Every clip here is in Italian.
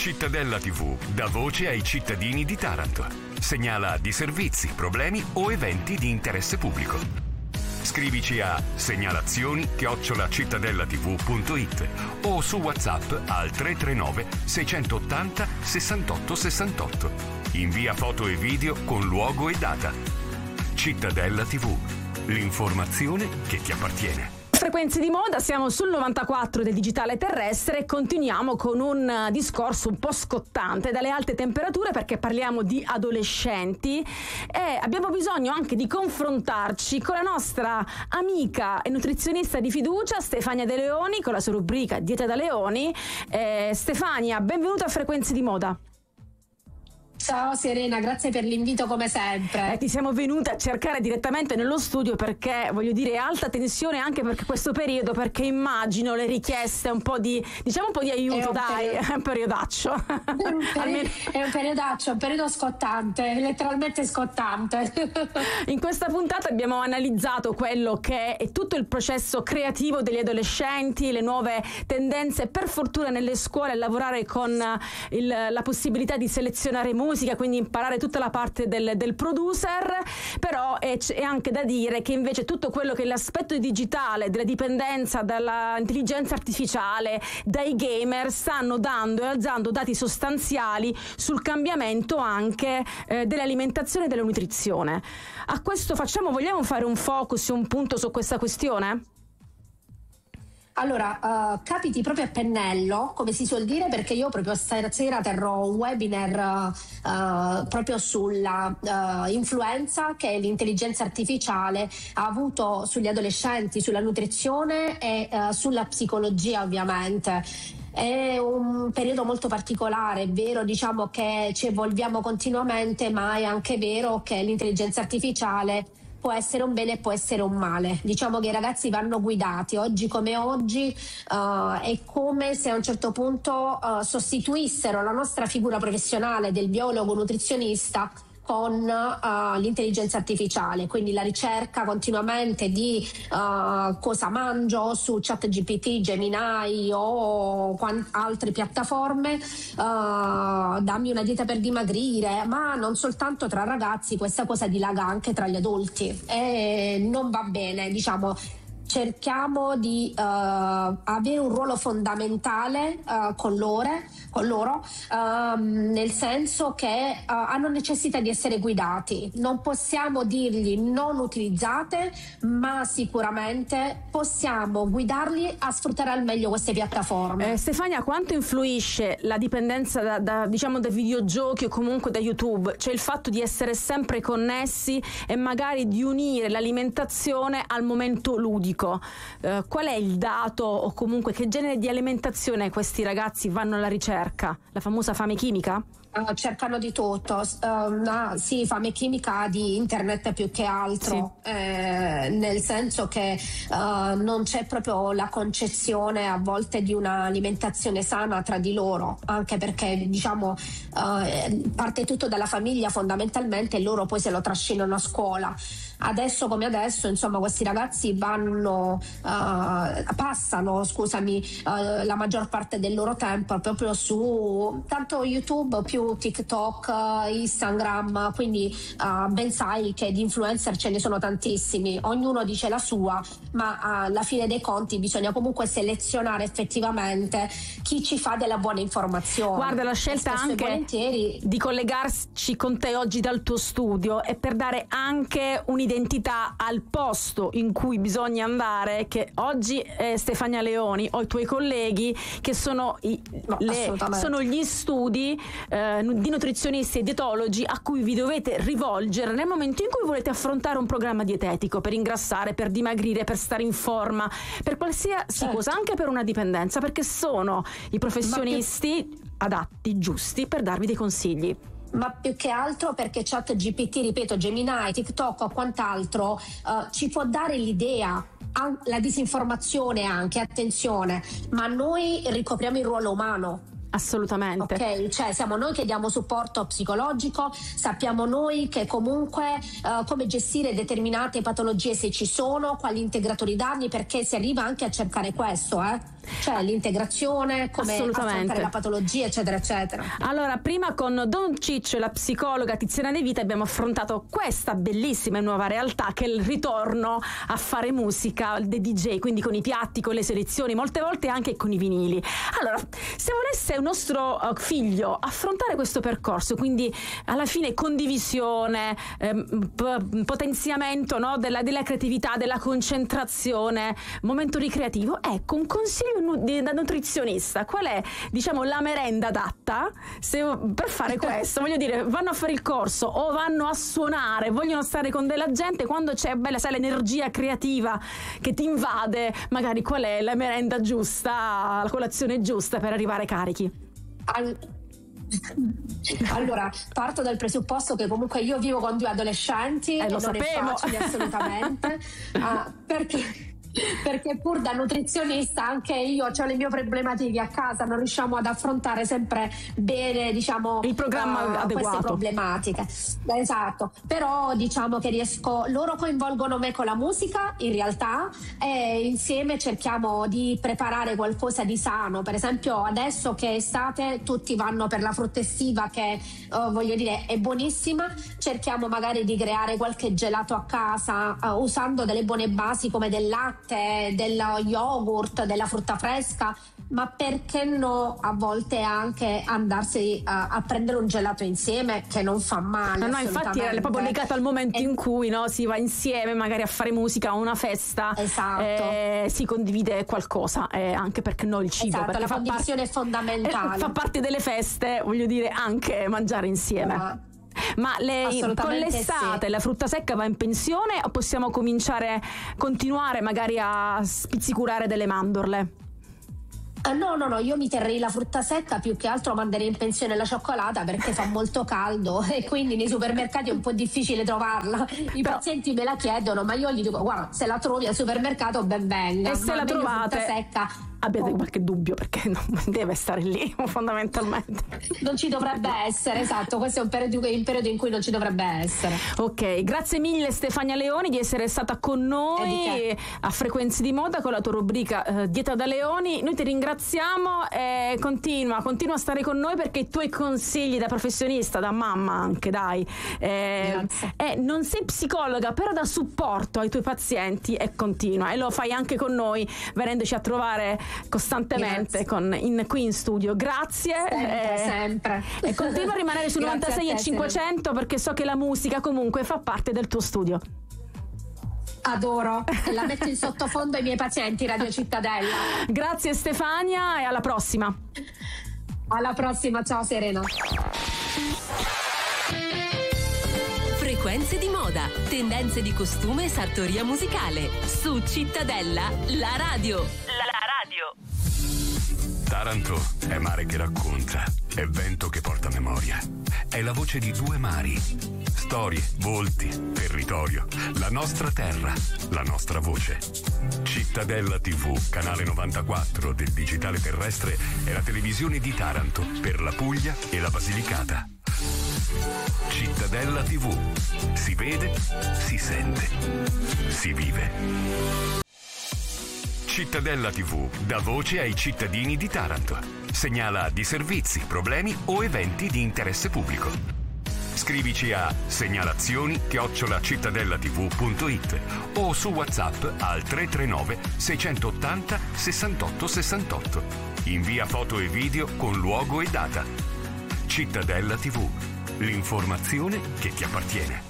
Cittadella TV dà voce ai cittadini di Taranto. Segnala di servizi, problemi o eventi di interesse pubblico. Scrivici a segnalazioni@cittadellatv.it o su WhatsApp al 339 680 68 68. Invia foto e video con luogo e data. Cittadella TV, l'informazione che ti appartiene. Frequenze di moda, siamo sul 94 del digitale terrestre e continuiamo con un discorso un po' scottante dalle alte temperature, perché parliamo di adolescenti e abbiamo bisogno anche di confrontarci con la nostra amica e nutrizionista di fiducia Stefania De Leoni con la sua rubrica Dieta da Leoni. Stefania, benvenuta a Frequenze di moda. Ciao Serena, grazie per l'invito come sempre. Ti siamo venute a cercare direttamente nello studio perché, voglio dire, alta tensione anche per questo periodo, perché immagino le richieste un po' di aiuto, è un periodaccio. È un periodaccio, un periodo scottante, letteralmente scottante. In questa puntata abbiamo analizzato quello che è tutto il processo creativo degli adolescenti, le nuove tendenze per fortuna nelle scuole a lavorare con la possibilità di selezionare musica, quindi imparare tutta la parte del producer, però è anche da dire che invece tutto quello che è l'aspetto digitale, della dipendenza dall'intelligenza artificiale, dai gamer, stanno dando e alzando dati sostanziali sul cambiamento anche dell'alimentazione e della nutrizione. A questo vogliamo fare un focus, un punto su questa questione? Allora, capiti proprio a pennello, come si suol dire, perché io proprio stasera terrò un webinar proprio sulla influenza che l'intelligenza artificiale ha avuto sugli adolescenti, sulla nutrizione e sulla psicologia, ovviamente. È un periodo molto particolare, è vero, diciamo che ci evolviamo continuamente, ma è anche vero che l'intelligenza artificiale può essere un bene e può essere un male. Diciamo che i ragazzi vanno guidati. Oggi come oggi è come se a un certo punto sostituissero la nostra figura professionale del biologo nutrizionista con l'intelligenza artificiale, quindi la ricerca continuamente di cosa mangio su ChatGPT, Gemini o altre piattaforme, dammi una dieta per dimagrire, ma non soltanto tra ragazzi, questa cosa dilaga anche tra gli adulti e non va bene, diciamo. Cerchiamo di avere un ruolo fondamentale con loro, nel senso che hanno necessità di essere guidati. Non possiamo dirgli non utilizzate, ma sicuramente possiamo guidarli a sfruttare al meglio queste piattaforme. Stefania, quanto influisce la dipendenza dai videogiochi o comunque da YouTube? Cioè il fatto di essere sempre connessi e magari di unire l'alimentazione al momento ludico. Qual è il dato o comunque che genere di alimentazione questi ragazzi vanno alla ricerca? La famosa fame chimica? Cercano di tutto, sì, fame chimica di internet più che altro, sì. Nel senso che non c'è proprio la concezione a volte di un'alimentazione sana tra di loro, anche perché diciamo parte tutto dalla famiglia fondamentalmente e loro poi se lo trascinano a scuola. Adesso come adesso, insomma, questi ragazzi passano la maggior parte del loro tempo proprio su tanto YouTube più TikTok, Instagram, quindi ben sai che di influencer ce ne sono tantissimi, ognuno dice la sua, ma alla fine dei conti bisogna comunque selezionare effettivamente chi ci fa della buona informazione. Guarda, la scelta anche di collegarci con te oggi dal tuo studio è per dare anche un'identità al posto in cui bisogna andare, che oggi è Stefania Leoni o i tuoi colleghi, che sono gli studi di nutrizionisti e dietologi a cui vi dovete rivolgere nel momento in cui volete affrontare un programma dietetico per ingrassare, per dimagrire, per stare in forma, per qualsiasi cosa, anche per una dipendenza, perché sono i professionisti adatti, giusti per darvi dei consigli. Ma più che altro perché ChatGPT, ripeto, Gemini, TikTok o quant'altro ci può dare l'idea, la disinformazione anche, attenzione, ma noi ricopriamo il ruolo umano. Assolutamente. Ok, cioè siamo noi che diamo supporto psicologico, sappiamo noi che comunque come gestire determinate patologie se ci sono, quali integratori dargli, perché si arriva anche a cercare questo, cioè l'integrazione, come affrontare la patologia, eccetera eccetera. Allora, prima con Don Ciccio e la psicologa Tiziana De Vita abbiamo affrontato questa bellissima e nuova realtà che è il ritorno a fare musica dei DJ, quindi con i piatti, con le selezioni, molte volte anche con i vinili. Allora, se volesse un nostro figlio affrontare questo percorso, quindi alla fine condivisione, potenziamento, no, della creatività, della concentrazione, momento ricreativo, ecco un consiglio da nutrizionista. Qual è, diciamo, la merenda adatta per fare questo? Voglio dire, vanno a fare il corso o vanno a suonare, vogliono stare con della gente, quando c'è bella, sai, l'energia creativa che ti invade, magari qual è la merenda giusta, la colazione giusta per arrivare carichi? Allora, parto dal presupposto che comunque io vivo con 2 adolescenti e non sapevo. è facile assolutamente, perché pur da nutrizionista anche io ho le mie problematiche a casa, non riusciamo ad affrontare sempre bene, diciamo, il programma adeguato, queste problematiche. Esatto, però diciamo che loro coinvolgono me con la musica in realtà, e insieme cerchiamo di preparare qualcosa di sano. Per esempio adesso che è estate tutti vanno per la frutta estiva che voglio dire è buonissima, cerchiamo magari di creare qualche gelato a casa usando delle buone basi come del latte, dello yogurt, della frutta fresca, ma perché no a volte anche andarsi a prendere un gelato insieme, che non fa male. No, infatti è proprio legato al momento in cui, no, si va insieme magari a fare musica a una festa. Esatto. Si condivide qualcosa, anche perché no il cibo, esatto, perché la condivisione è fondamentale, fa parte delle feste, voglio dire, anche mangiare insieme. Ma con l'estate la frutta secca va in pensione o possiamo continuare magari a spizzicurare delle mandorle? No, io mi terrei la frutta secca, più che altro manderei in pensione la cioccolata perché fa molto caldo e quindi nei supermercati è un po' difficile trovarla. Pazienti me la chiedono, ma io gli dico guarda, se la trovi al supermercato ben venga, e se la trovate frutta secca abbiate qualche dubbio, perché non deve stare lì fondamentalmente. Non ci dovrebbe essere, esatto, questo è un periodo in cui non ci dovrebbe essere. Ok, grazie mille Stefania Leoni di essere stata con noi a Frequenze di Moda con la tua rubrica Dieta da Leoni. Noi ti ringraziamo e continua a stare con noi, perché i tuoi consigli da professionista, da mamma anche, dai, non sei psicologa, però da supporto ai tuoi pazienti, e continua, e lo fai anche con noi venendoci a trovare costantemente qui in studio. Grazie, sempre. E continua a rimanere su 96 e 500 perché so che la musica comunque fa parte del tuo studio. Adoro, la metto in sottofondo ai miei pazienti, Radio Cittadella. Grazie Stefania e alla prossima. Alla prossima, ciao Serena. Frequenze di moda, tendenze di costume e sartoria musicale. Su Cittadella, la radio. Taranto è mare che racconta, è vento che porta memoria. È la voce di 2 mari. Storie, volti, territorio, la nostra terra, la nostra voce. Cittadella TV, canale 94 del digitale terrestre, è la televisione di Taranto per la Puglia e la Basilicata. Cittadella TV. Si vede, si sente, si vive. Cittadella TV dà voce ai cittadini di Taranto. Segnala disservizi, problemi o eventi di interesse pubblico. Scrivici a segnalazioni@cittadellatv.it o su WhatsApp al 339 680 68 68. Invia foto e video con luogo e data. Cittadella TV, l'informazione che ti appartiene.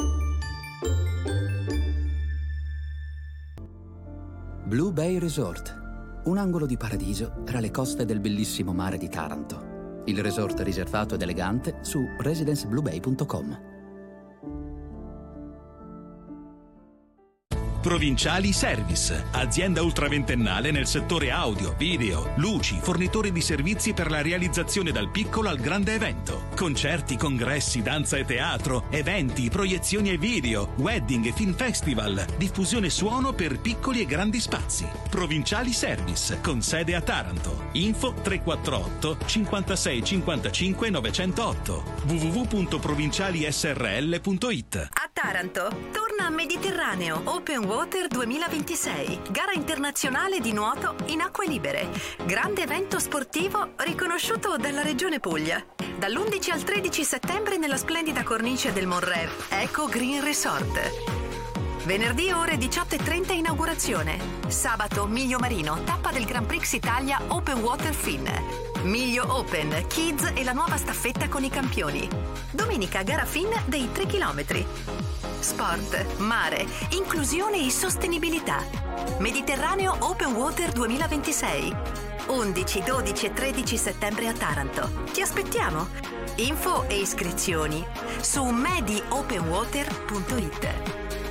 Blue Bay Resort, un angolo di paradiso tra le coste del bellissimo mare di Taranto. Il resort riservato ed elegante su residencebluebay.com. Provinciali Service, azienda ultraventennale nel settore audio, video, luci, fornitori di servizi per la realizzazione dal piccolo al grande evento. Concerti, congressi, danza e teatro, eventi, proiezioni e video, wedding e film festival, diffusione suono per piccoli e grandi spazi. Provinciali Service, con sede a Taranto. Info 348 56 55 908 www.provincialisrl.it. A Taranto, torna a Mediterraneo Open Water 2026, gara internazionale di nuoto in acque libere. Grande evento sportivo riconosciuto dalla Regione Puglia. Dall'11 al 13 settembre nella splendida cornice del Monrev, Eco Green Resort. Venerdì ore 18:30 inaugurazione. Sabato Miglio Marino, tappa del Grand Prix Italia Open Water Fin. Miglio Open, Kids e la nuova staffetta con i campioni. Domenica gara fin dei 3 km. Sport, mare, inclusione e sostenibilità. Mediterraneo Open Water 2026. 11, 12 e 13 settembre a Taranto. Ti aspettiamo. Info e iscrizioni su mediopenwater.it.